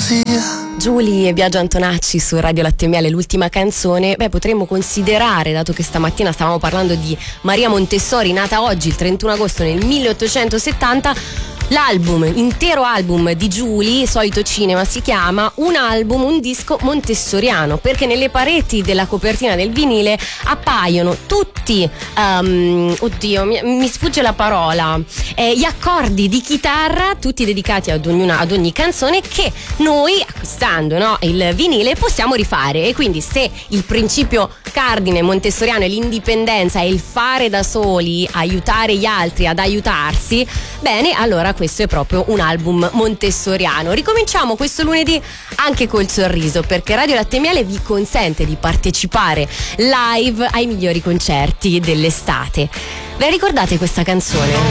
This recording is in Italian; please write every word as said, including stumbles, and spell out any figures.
Giulia e Biagio Antonacci su Radio Latte e Miele, l'ultima canzone. Beh, potremmo considerare, dato che stamattina stavamo parlando di Maria Montessori, nata oggi il trentuno agosto nel milleottocentosettanta, l'album, intero album di Giulia, Solito Cinema si chiama, un album, un disco montessoriano, perché nelle pareti della copertina del vinile appaiono tutti, um, oddio, mi, mi sfugge la parola, eh, gli accordi di chitarra, tutti dedicati ad, ognuna, ad ogni canzone, che noi, acquistando, no, il vinile, possiamo rifare. E quindi, se il principio cardine montessoriano è l'indipendenza e il fare da soli, aiutare gli altri ad aiutarsi, bene, allora questo è proprio un album montessoriano. Ricominciamo questo lunedì anche col sorriso, perché Radio Latte e Miele vi consente di partecipare live ai migliori concerti dell'estate. Ve ricordate questa canzone?